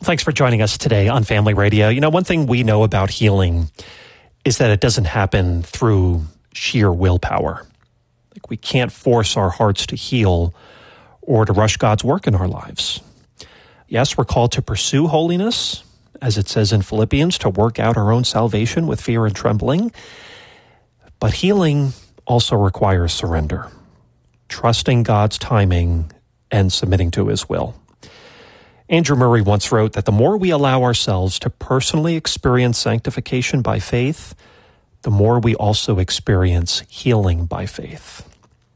Thanks for joining us today on Family Radio. You know, one thing we know about healing is that it doesn't happen through sheer willpower. Like, we can't force our hearts to heal or to rush God's work in our lives. Yes, we're called to pursue holiness, as it says in Philippians, to work out our own salvation with fear and trembling. But healing also requires surrender, trusting God's timing and submitting to His will. Andrew Murray once wrote that the more we allow ourselves to personally experience sanctification by faith, the more we also experience healing by faith.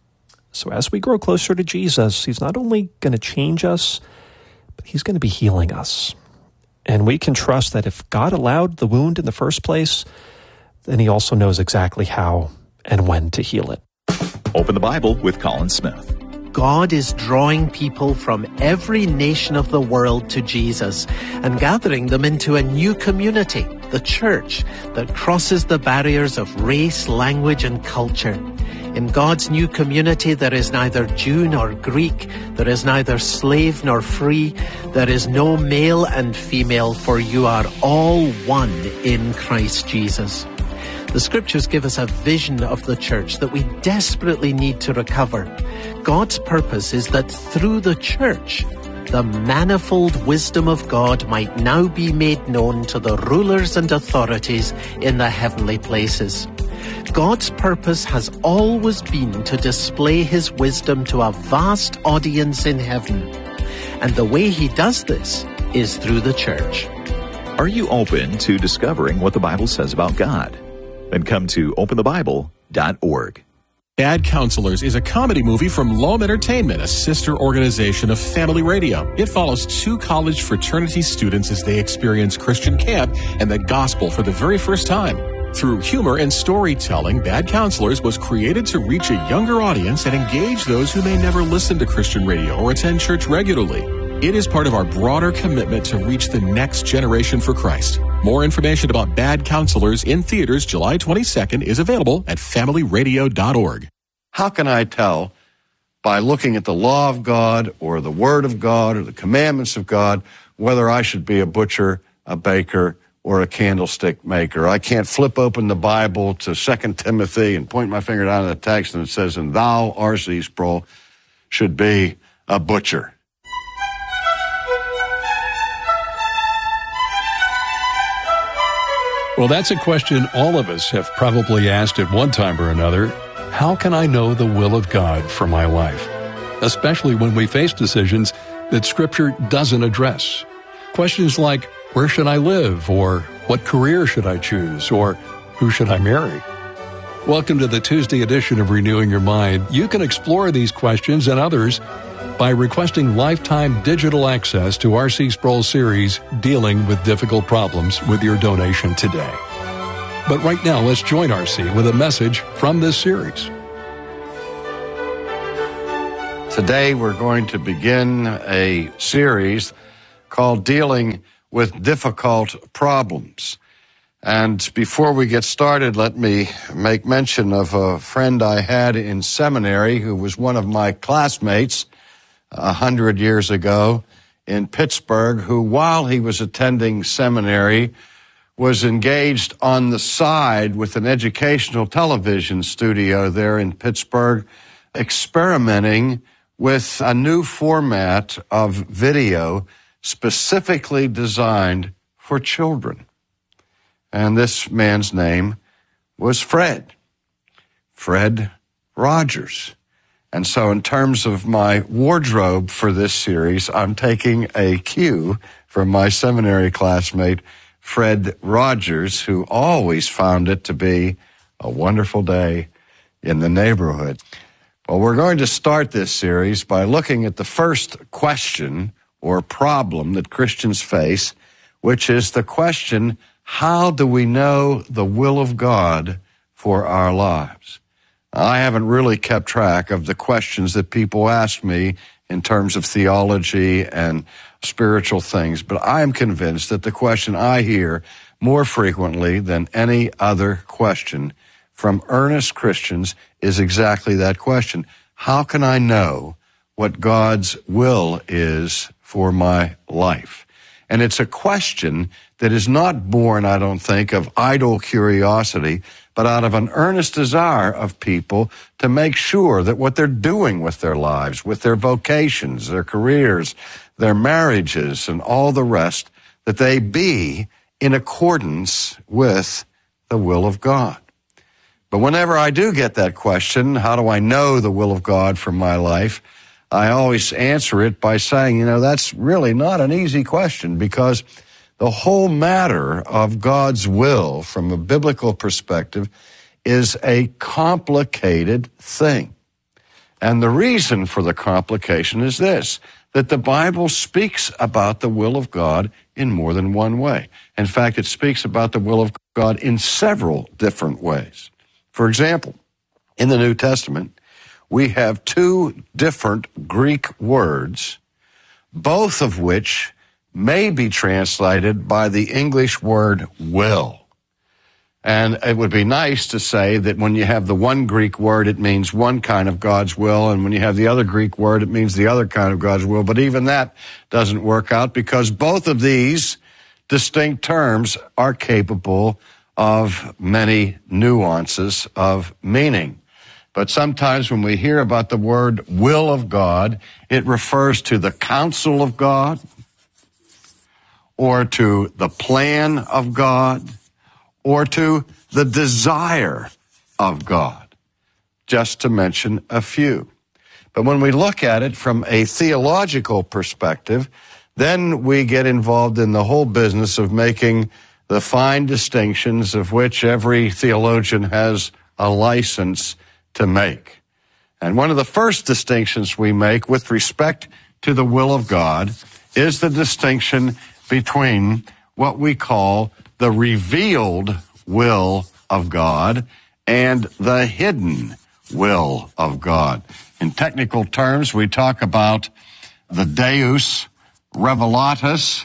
So as we grow closer to Jesus, He's not only going to change us, but He's going to be healing us. And we can trust that if God allowed the wound in the first place, then He also knows exactly how and when to heal it. Open the Bible with Colin Smith. God is drawing people from every nation of the world to Jesus and gathering them into a new community, the church, that crosses the barriers of race, language, and culture. In God's new community, there is neither Jew nor Greek, there is neither slave nor free, there is no male and female, for you are all one in Christ Jesus. The Scriptures give us a vision of the church that we desperately need to recover. God's purpose is that through the church, the manifold wisdom of God might now be made known to the rulers and authorities in the heavenly places. God's purpose has always been to display His wisdom to a vast audience in heaven. And the way He does this is through the church. Are you open to discovering what the Bible says about God? Then come to openthebible.org. Bad Counselors is a comedy movie from Loam Entertainment, a sister organization of Family Radio. It follows two college fraternity students as they experience Christian camp and the gospel for the very first time. Through humor and storytelling, Bad Counselors was created to reach a younger audience and engage those who may never listen to Christian radio or attend church regularly. It is part of our broader commitment to reach the next generation for Christ. More information about Bad Counselors in theaters July 22nd is available at familyradio.org. How can I tell by looking at the law of God or the Word of God or the commandments of God whether I should be a butcher, a baker, or a candlestick maker? I can't flip open the Bible to 2 Timothy and point my finger down at the text and it says, and thou, R.C. Sproul, should be a butcher. Well, that's a question all of us have probably asked at one time or another. How can I know the will of God for my life? Especially when we face decisions that Scripture doesn't address. Questions like, where should I live? Or what career should I choose? Or who should I marry? Welcome to the Tuesday edition of Renewing Your Mind. You can explore these questions and others by requesting lifetime digital access to R.C. Sproul's series, Dealing with Difficult Problems, with your donation today. But right now, let's join R.C. with a message from this series. Today, we're going to begin a series called Dealing with Difficult Problems. And before we get started, let me make mention of a friend I had in seminary who was one of my classmates 100 years ago in Pittsburgh, who, while he was attending seminary, was engaged on the side with an educational television studio there in Pittsburgh, experimenting with a new format of video specifically designed for children. And this man's name was Fred Rogers. And so in terms of my wardrobe for this series, I'm taking a cue from my seminary classmate, Fred Rogers, who always found it to be a wonderful day in the neighborhood. Well, we're going to start this series by looking at the first question or problem that Christians face, which is the question, how do we know the will of God for our lives? I haven't really kept track of the questions that people ask me in terms of theology and spiritual things, but I am convinced that the question I hear more frequently than any other question from earnest Christians is exactly that question. How can I know what God's will is for my life? And it's a question that is not born, I don't think, of idle curiosity, but out of an earnest desire of people to make sure that what they're doing with their lives, with their vocations, their careers, their marriages, and all the rest, that they be in accordance with the will of God. But whenever I do get that question, how do I know the will of God for my life? I always answer it by saying, that's really not an easy question, because the whole matter of God's will from a biblical perspective is a complicated thing. And the reason for the complication is this, that the Bible speaks about the will of God in more than one way. In fact, it speaks about the will of God in several different ways. For example, in the New Testament, we have two different Greek words, both of which may be translated by the English word will. And it would be nice to say that when you have the one Greek word, it means one kind of God's will, and when you have the other Greek word, it means the other kind of God's will. But even that doesn't work out, because both of these distinct terms are capable of many nuances of meaning. But sometimes when we hear about the word will of God, it refers to the counsel of God, or to the plan of God, or to the desire of God, just to mention a few. But when we look at it from a theological perspective, then we get involved in the whole business of making the fine distinctions of which every theologian has a license to make. And one of the first distinctions we make with respect to the will of God is the distinction between what we call the revealed will of God and the hidden will of God. In technical terms, we talk about the Deus Revelatus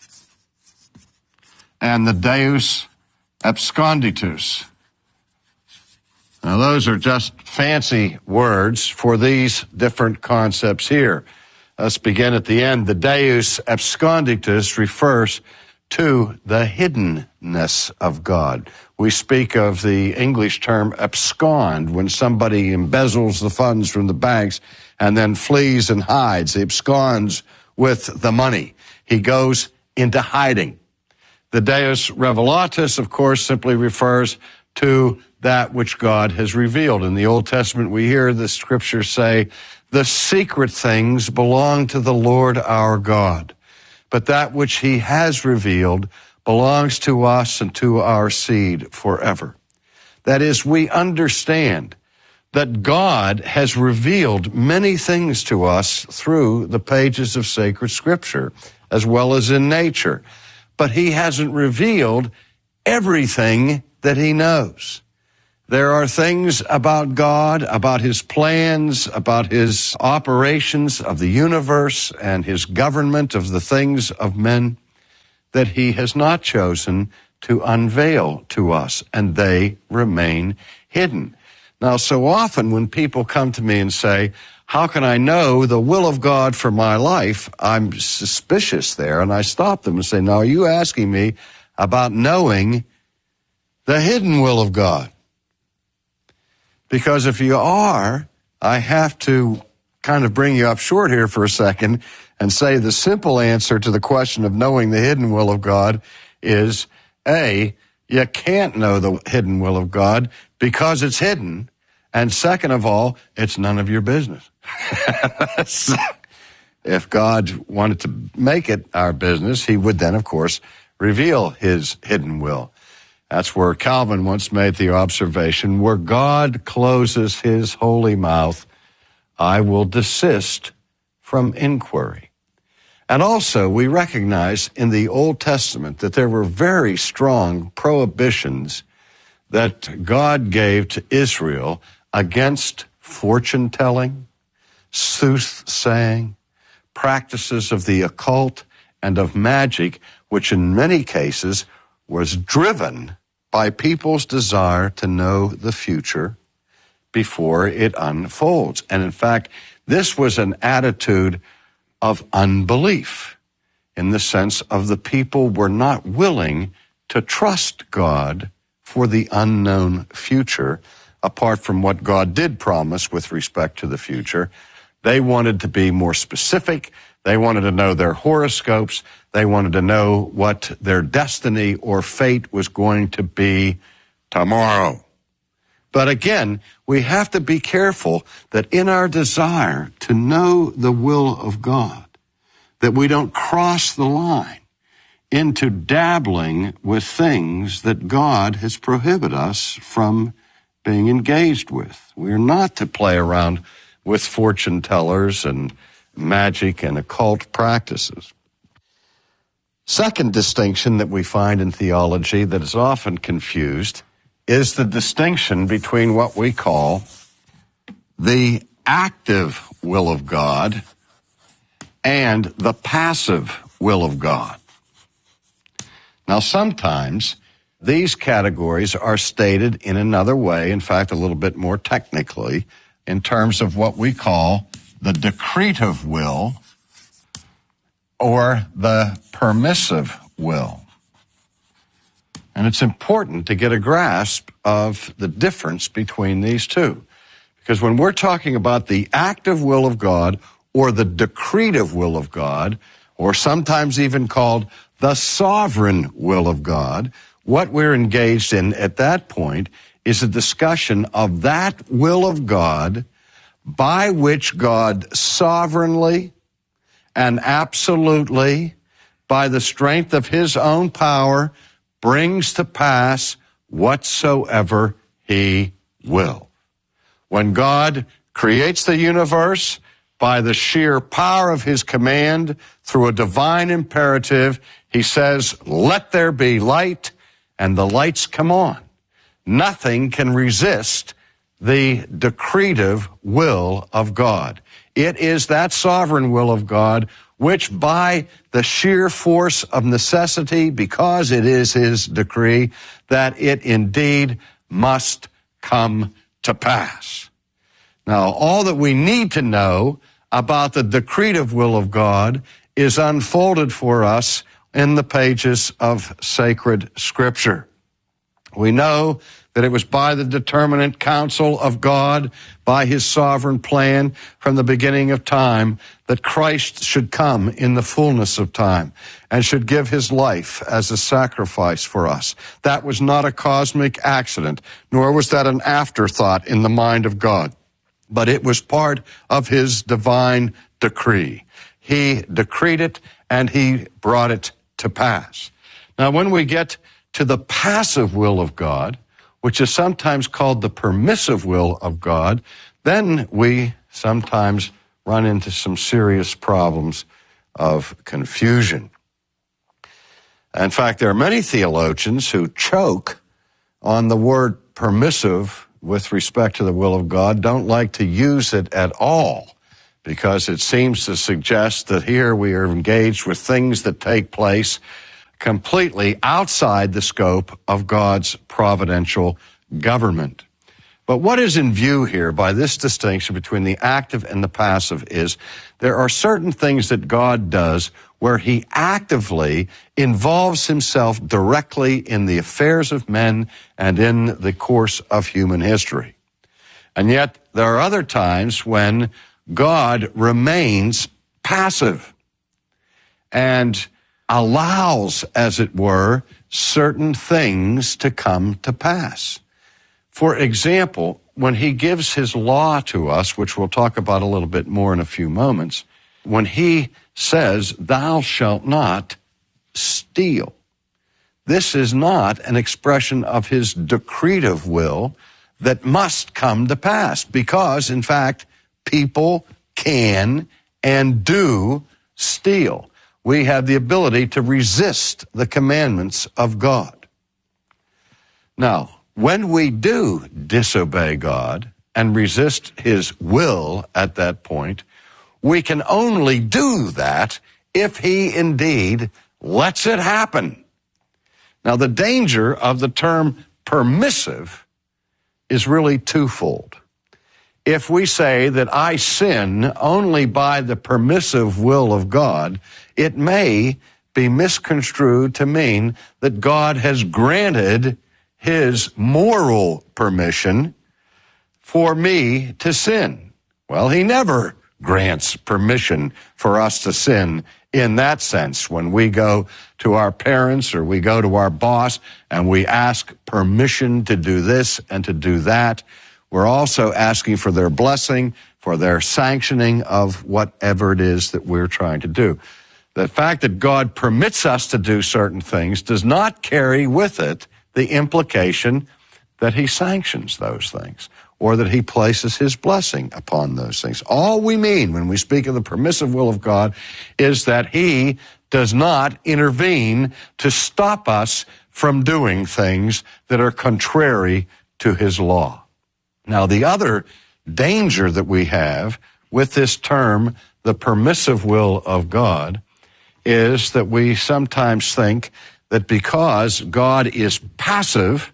and the Deus Absconditus. Now, those are just fancy words for these different concepts here. Let's begin at the end. The Deus Absconditus refers to the hiddenness of God. We speak of the English term abscond, when somebody embezzles the funds from the banks and then flees and hides. He absconds with the money. He goes into hiding. The Deus Revelatus, of course, simply refers to that which God has revealed. In the Old Testament, we hear the scriptures say, the secret things belong to the Lord our God, but that which he has revealed belongs to us and to our seed forever. That is, we understand that God has revealed many things to us through the pages of sacred scripture, as well as in nature. But he hasn't revealed everything that he knows. There are things about God, about his plans, about his operations of the universe and his government of the things of men that he has not chosen to unveil to us, and they remain hidden. Now, so often when people come to me and say, how can I know the will of God for my life? I'm suspicious there, and I stop them and say, now, are you asking me about knowing the hidden will of God? Because if you are, I have to kind of bring you up short here for a second and say the simple answer to the question of knowing the hidden will of God is, A, you can't know the hidden will of God because it's hidden, and second of all, it's none of your business. If God wanted to make it our business, he would then, of course, reveal his hidden will. That's where Calvin once made the observation, where God closes his holy mouth, I will desist from inquiry. And also, we recognize in the Old Testament that there were very strong prohibitions that God gave to Israel against fortune-telling, soothsaying, practices of the occult and of magic, which in many cases was driven by people's desire to know the future before it unfolds. And in fact, this was an attitude of unbelief. in the sense of the people were not willing to trust God for the unknown future, apart from what God did promise with respect to the future. They wanted to be more specific. They wanted to know their horoscopes. They wanted to know what their destiny or fate was going to be tomorrow. But again, we have to be careful that in our desire to know the will of God, that we don't cross the line into dabbling with things that God has prohibited us from being engaged with. We're not to play around with fortune tellers and magic and occult practices. Second distinction that we find in theology that is often confused is the distinction between what we call the active will of God and the passive will of God. Now, sometimes these categories are stated in another way, in fact, a little bit more technically, in terms of what we call the decretive will or the permissive will. And it's important to get a grasp of the difference between these two. Because when we're talking about the active will of God or the decretive will of God, or sometimes even called the sovereign will of God, what we're engaged in at that point is a discussion of that will of God by which God sovereignly and absolutely, by the strength of his own power, brings to pass whatsoever he will. When God creates the universe by the sheer power of his command through a divine imperative, he says, "Let there be light," and the lights come on. Nothing can resist the decretive will of God. It is that sovereign will of God which by the sheer force of necessity, because it is his decree, that it indeed must come to pass. Now, all that we need to know about the decretive will of God is unfolded for us in the pages of sacred Scripture. We know that it was by the determinate counsel of God, by his sovereign plan from the beginning of time, that Christ should come in the fullness of time and should give his life as a sacrifice for us. That was not a cosmic accident, nor was that an afterthought in the mind of God, but it was part of his divine decree. He decreed it and he brought it to pass. Now, when we get to the passive will of God, which is sometimes called the permissive will of God, then we sometimes run into some serious problems of confusion. In fact, there are many theologians who choke on the word permissive with respect to the will of God, don't like to use it at all, because it seems to suggest that here we are engaged with things that take place completely outside the scope of God's providential government. But what is in view here by this distinction between the active and the passive is there are certain things that God does where he actively involves himself directly in the affairs of men and in the course of human history. And yet there are other times when God remains passive and allows, as it were, certain things to come to pass. For example, when he gives his law to us, which we'll talk about a little bit more in a few moments, when he says, "Thou shalt not steal," this is not an expression of his decretive will that must come to pass, because, in fact, people can and do steal. We have the ability to resist the commandments of God. Now, when we do disobey God and resist his will at that point, we can only do that if he indeed lets it happen. Now, the danger of the term permissive is really twofold. if we say that I sin only by the permissive will of God, it may be misconstrued to mean that God has granted his moral permission for me to sin. Well, he never grants permission for us to sin in that sense. When we go to our parents or we go to our boss and we ask permission to do this and to do that, we're also asking for their blessing, for their sanctioning of whatever it is that we're trying to do. The fact that God permits us to do certain things does not carry with it the implication that he sanctions those things or that he places his blessing upon those things. All we mean when we speak of the permissive will of God is that he does not intervene to stop us from doing things that are contrary to his law. Now, the other danger that we have with this term, the permissive will of God, is that we sometimes think that because God is passive,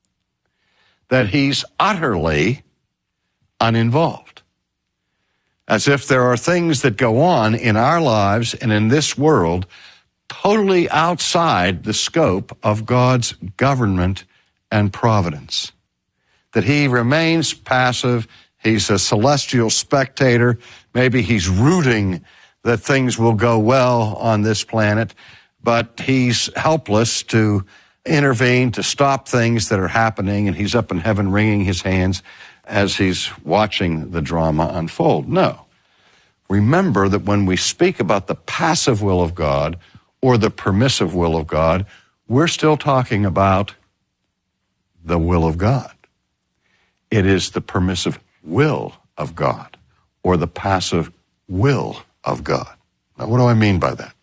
that he's utterly uninvolved. As if there are things that go on in our lives and in this world totally outside the scope of God's government and providence. That he remains passive, he's a celestial spectator, maybe he's rooting that things will go well on this planet, but he's helpless to intervene, to stop things that are happening, and he's up in heaven wringing his hands as he's watching the drama unfold. No. Remember that when we speak about the passive will of God or the permissive will of God, we're still talking about the will of God. It is the permissive will of God or the passive will of God. Now, what do I mean by that?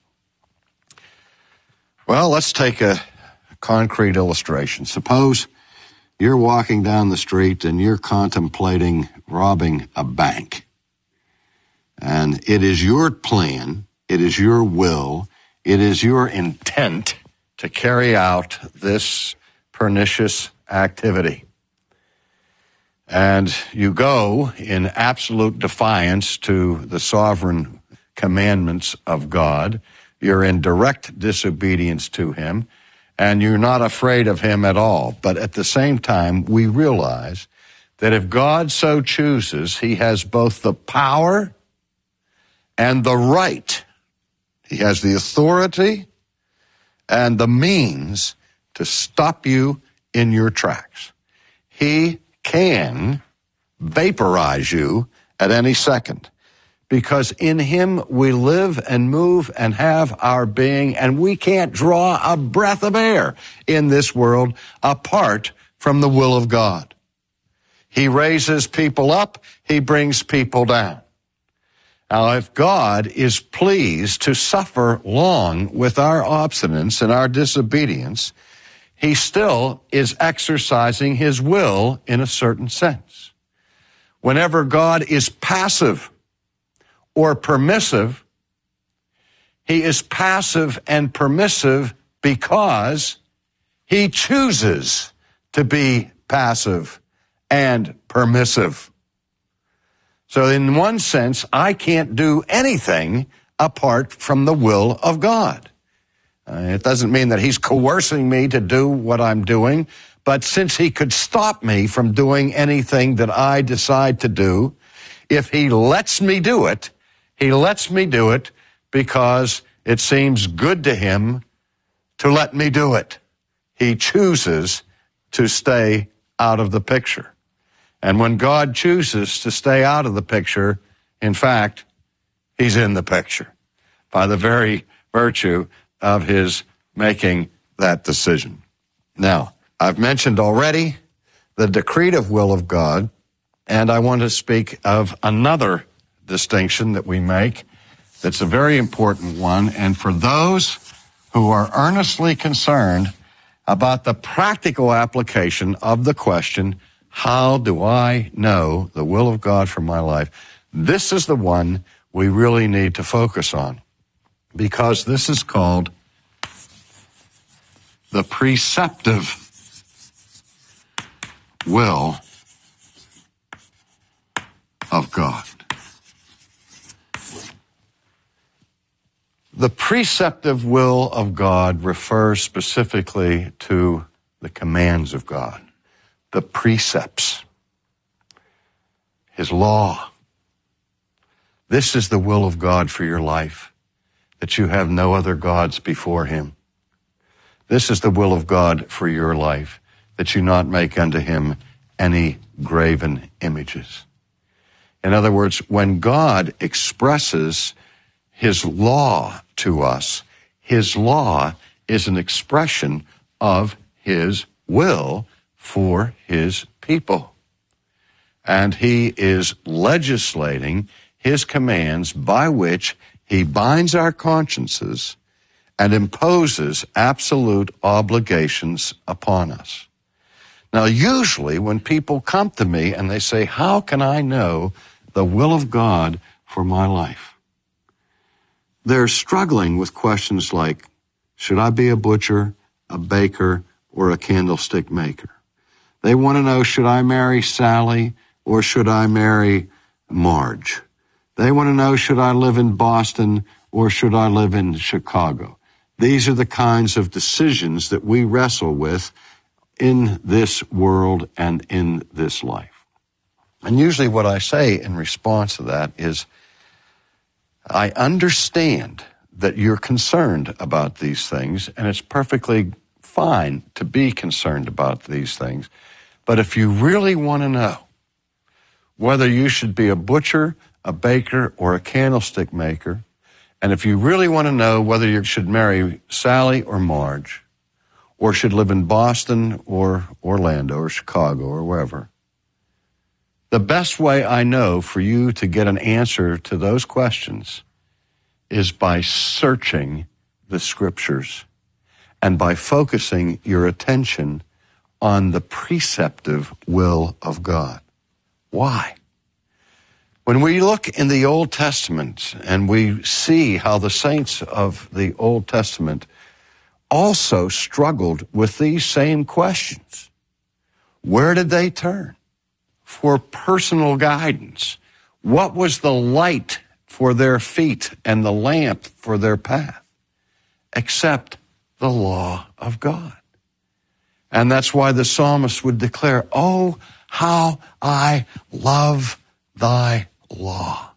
Well, let's take a concrete illustration. Suppose you're walking down the street and you're contemplating robbing a bank. And it is your plan, it is your will, it is your intent to carry out this pernicious activity. And you go in absolute defiance to the sovereign commandments of God. You're in direct disobedience to him, and you're not afraid of him at all. But at the same time, we realize that if God so chooses, he has both the power and the right. He has the authority and the means to stop you in your tracks. He can vaporize you at any second, because in him we live and move and have our being, and we can't draw a breath of air in this world apart from the will of God. He raises people up, he brings people down. Now, if God is pleased to suffer long with our obstinance and our disobedience, he still is exercising his will in a certain sense. Whenever God is passive or permissive, he is passive and permissive because he chooses to be passive and permissive. So in one sense, I can't do anything apart from the will of God. It doesn't mean that he's coercing me to do what I'm doing, but since he could stop me from doing anything that I decide to do, if he lets me do it, he lets me do it because it seems good to him to let me do it. He chooses to stay out of the picture. And when God chooses to stay out of the picture, in fact, he's in the picture by the very virtue of his making that decision. Now, I've mentioned already the decretive will of God, and I want to speak of another distinction that we make that's a very important one, and for those who are earnestly concerned about the practical application of the question, how do I know the will of God for my life? This is the one we really need to focus on, because this is called the preceptive will of God. The preceptive will of God refers specifically to the commands of God, the precepts, His law. This is the will of God for your life, that you have no other gods before Him. This is the will of God for your life, that you not make unto Him any graven images. In other words, when God expresses His law to us, His law is an expression of His will for His people. And He is legislating His commands by which He binds our consciences and imposes absolute obligations upon us. Now, usually when people come to me and they say, how can I know the will of God for my life? They're struggling with questions like, should I be a butcher, a baker, or a candlestick maker? They want to know, should I marry Sally or should I marry Marge? They want to know, should I live in Boston or should I live in Chicago? These are the kinds of decisions that we wrestle with in this world and in this life. And usually what I say in response to that is, I understand that you're concerned about these things, and it's perfectly fine to be concerned about these things. But if you really want to know whether you should be a butcher, a baker, or a candlestick maker, and if you really want to know whether you should marry Sally or Marge, or should live in Boston or Orlando or Chicago or wherever, the best way I know for you to get an answer to those questions is by searching the Scriptures and by focusing your attention on the preceptive will of God. Why? When we look in the Old Testament and we see how the saints of the Old Testament also struggled with these same questions, where did they turn for personal guidance? What was the light for their feet and the lamp for their path? Except the law of God. And that's why the psalmist would declare, oh, how I love thy law.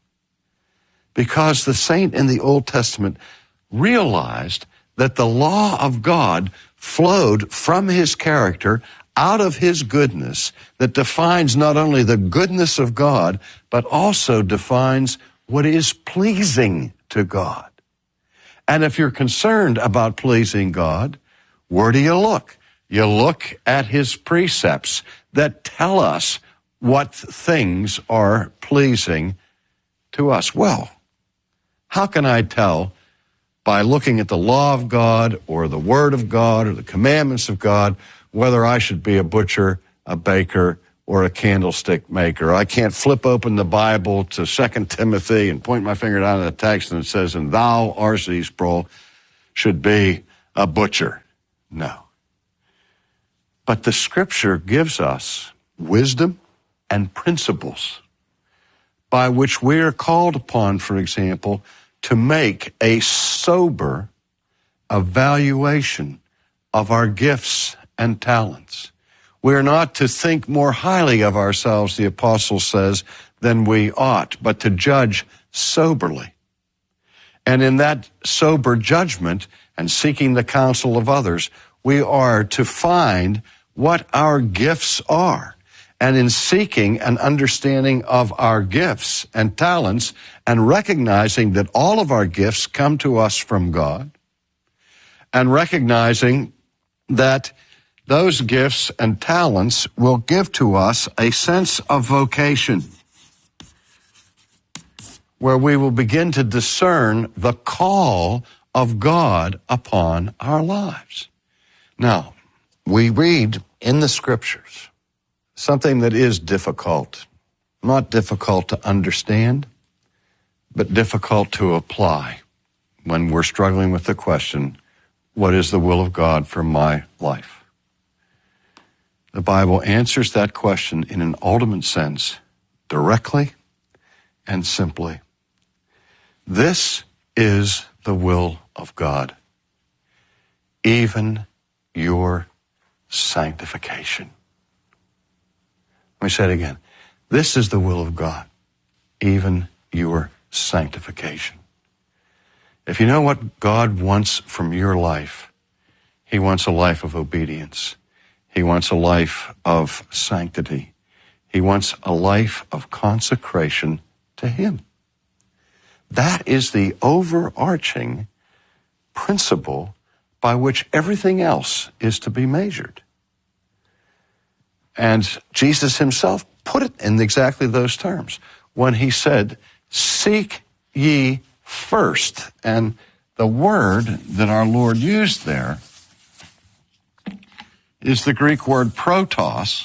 Because the saint in the Old Testament realized that the law of God flowed from his character, out of his goodness, that defines not only the goodness of God, but also defines what is pleasing to God. And if you're concerned about pleasing God, where do you look? You look at his precepts that tell us what things are pleasing to us. Well, how can I tell by looking at the law of God or the word of God or the commandments of God whether I should be a butcher, a baker, or a candlestick maker? I can't flip open the Bible to 2 Timothy and point my finger down at the text and it says, and thou, R.C. Sproul, should be a butcher. No. But the Scripture gives us wisdom and principles by which we are called upon, for example, to make a sober evaluation of our gifts and talents. We are not to think more highly of ourselves, the apostle says, than we ought, but to judge soberly. And in that sober judgment and seeking the counsel of others, we are to find what our gifts are. And in seeking an understanding of our gifts and talents and recognizing that all of our gifts come to us from God, and recognizing that those gifts and talents will give to us a sense of vocation, where we will begin to discern the call of God upon our lives. Now, we read in the Scriptures something that is difficult, not difficult to understand, but difficult to apply when we're struggling with the question, what is the will of God for my life? The Bible answers that question in an ultimate sense, directly and simply, this is the will of God, even your sanctification. Let me say it again. This is the will of God, even your sanctification. If you know what God wants from your life, He wants a life of obedience. He wants a life of sanctity. He wants a life of consecration to Him. That is the overarching principle by which everything else is to be measured. And Jesus Himself put it in exactly those terms when He said, "Seek ye first." And the word that our Lord used there is the Greek word protos.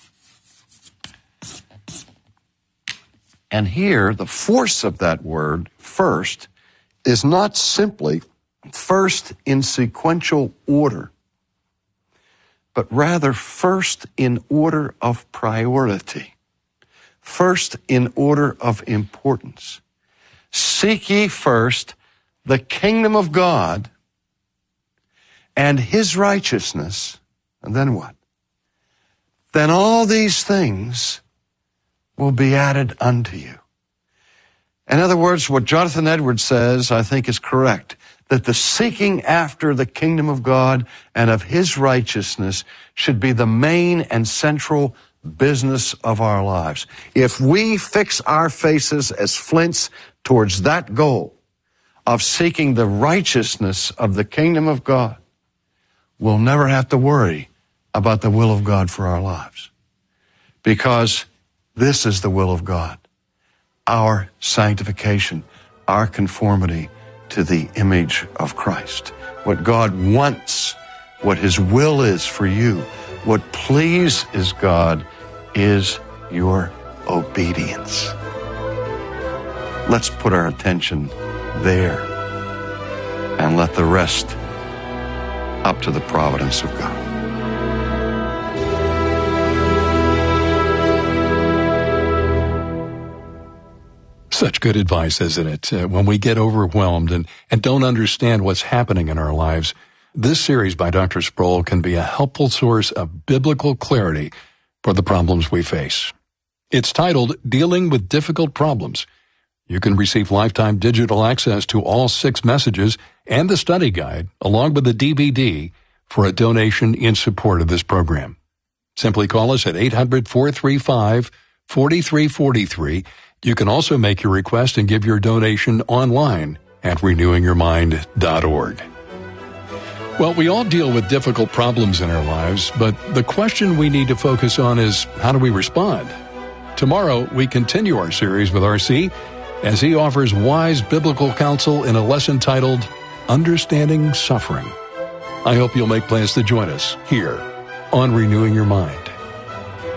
And here, the force of that word, first, is not simply first in sequential order, but rather first in order of priority, first in order of importance. Seek ye first the kingdom of God and His righteousness, and then what? Then all these things will be added unto you. In other words, what Jonathan Edwards says, I think, is correct, that the seeking after the kingdom of God and of His righteousness should be the main and central business of our lives. If we fix our faces as flints towards that goal of seeking the righteousness of the kingdom of God, we'll never have to worry about the will of God for our lives. Because this is the will of God, our sanctification, our conformity to the image of Christ. What God wants, what His will is for you, what pleases God is your obedience. Let's put our attention there and let the rest up to the providence of God. Such good advice, isn't it? When we get overwhelmed and don't understand what's happening in our lives, this series by Dr. Sproul can be a helpful source of biblical clarity for the problems we face. It's titled Dealing with Difficult Problems. You can receive lifetime digital access to all 6 messages and the study guide, along with the DVD, for a donation in support of this program. Simply call us at 800-435-4343. You can also make your request and give your donation online at renewingyourmind.org. Well, we all deal with difficult problems in our lives, but the question we need to focus on is, how do we respond? Tomorrow, we continue our series with R.C. as he offers wise biblical counsel in a lesson titled, Understanding Suffering. I hope you'll make plans to join us here on Renewing Your Mind.